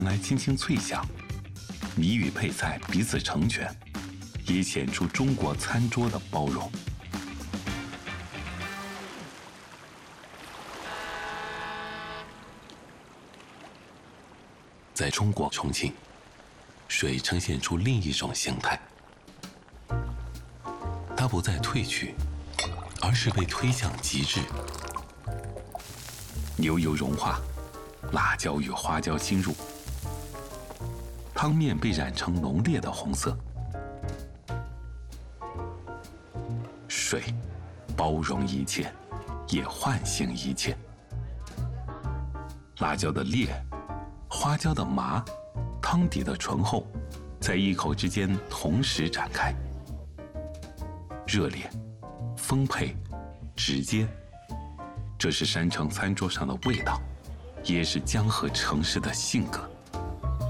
来轻轻脆响，米与配菜彼此成全，也显出中国餐桌的包容。在中国重庆，水呈现出另一种形态，它不再褪去，而是被推向极致。牛油融化，辣椒与花椒侵入，汤面被染成浓烈的红色。水包容一切，也唤醒一切。辣椒的烈，花椒的麻，汤底的醇厚，在一口之间同时展开。热烈、丰沛、直接，这是山城餐桌上的味道，也是江河城市的性格。